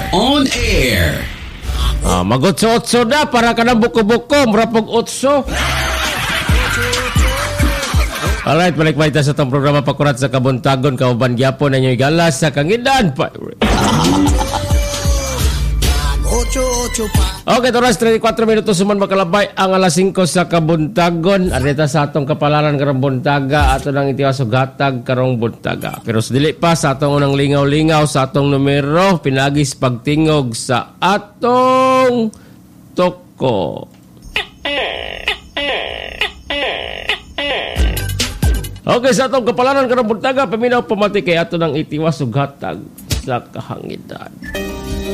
On air. Mag-otso-otso na para ka ng buko-buko. Murapog otso. Alright, balik-balik tayo sa itong programa Pakurat sa Kabuntagon. Kauban gyapon na nyo igalas sa Kangidan. Okay, oras 34 minutos suman makalabay ang alas 5 sa Kabuntagon. Arita sa atong kapalaran karong buntaga, ato nang itiwas og hatag karong buntaga. Pero sa dili pa sa atong unang lingaw-lingaw sa atong numero, pinagis pagtingog sa atong toko. Okay, sa atong kapalaran karong buntaga, paminaw pamati kay ato nang itiwas og hatag sa Kahangidan.